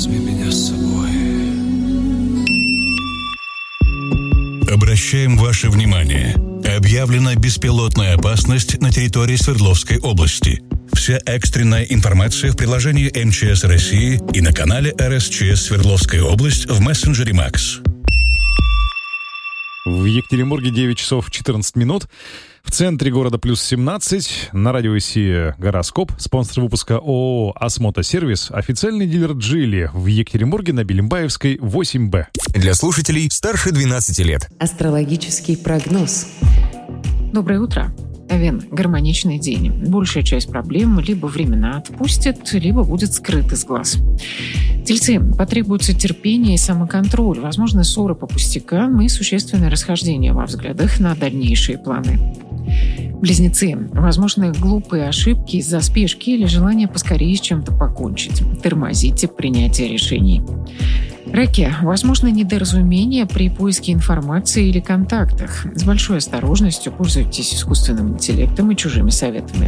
возьми меня с собой. Обращаем ваше внимание. Объявлена беспилотная опасность на территории Свердловской области. Вся экстренная информация в приложении МЧС России и на канале РСЧС Свердловская область в мессенджере МАКС. В Екатеринбурге 9 часов 14 минут. В центре города плюс 17. На радио ИСИ «Гороскоп». Спонсор выпуска ООО «Осмотосервис». Официальный дилер «Джили» в Екатеринбурге на Белимбаевской 8Б. Для слушателей старше 12 лет. Астрологический прогноз. Доброе утро. Овен. Гармоничный день. Большая часть проблем либо временно отпустит, либо будет скрыт из глаз. Тельцы. Потребуется терпение и самоконтроль. Возможны ссоры по пустякам и существенное расхождение во взглядах на дальнейшие планы. Близнецы. Возможны глупые ошибки из-за спешки или желания поскорее с чем-то покончить. Тормозите принятие решений. Раки. Возможно недоразумение при поиске информации или контактах. С большой осторожностью пользуйтесь искусственным интеллектом и чужими советами.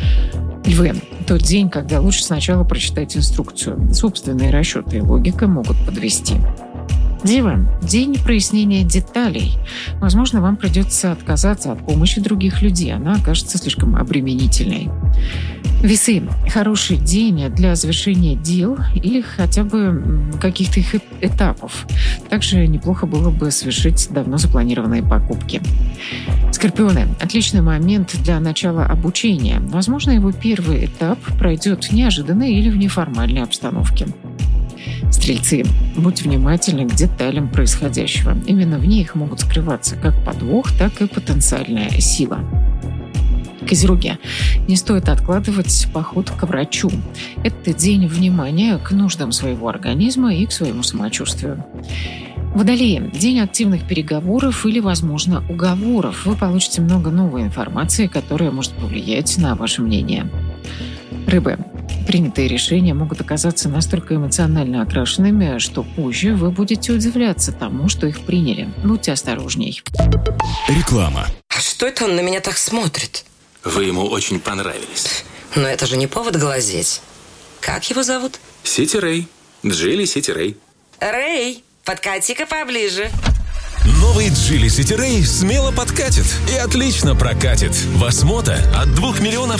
Львы. Тот день, когда лучше сначала прочитать инструкцию. Собственные расчеты и логика могут подвести. Девы. День прояснения деталей. Возможно, вам придется отказаться от помощи других людей. Она окажется слишком обременительной. Весы. Хороший день для завершения дел или хотя бы каких-то их этапов. Также неплохо было бы совершить давно запланированные покупки. Скорпионы. Отличный момент для начала обучения. Возможно, его первый этап пройдет неожиданно или в неформальной обстановке. Стрельцы. Будьте внимательны к деталям происходящего. Именно в них могут скрываться как подвох, так и потенциальная сила. Козероги. Не стоит откладывать поход к врачу. Это день внимания к нуждам своего организма и к своему самочувствию. Водолеи. День активных переговоров или, возможно, уговоров. Вы получите много новой информации, которая может повлиять на ваше мнение. Рыбы. Принятые решения могут оказаться настолько эмоционально окрашенными, что позже вы будете удивляться тому, что их приняли. Будьте осторожней. Реклама. А что это он на меня так смотрит? Вы ему очень понравились. Но это же не повод глазеть. Как его зовут? Сити Рэй. Джили Сити Рэй. Рэй, подкати-ка поближе. Новый Geely City Ray смело подкатит и отлично прокатит. В Осмото от 2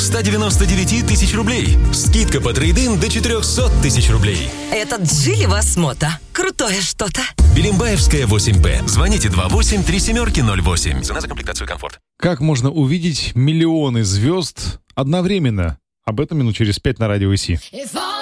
199 000 рублей. Скидка по трейд-ин до 400 000 рублей. Этот Geely в Осмото. Крутое что-то. Белимбаевская 8Б. Звоните 28-37-08. Цена за комплектацию и комфорт. Как можно увидеть миллионы звезд одновременно? Об этом минут через 5 на радио ИСИ.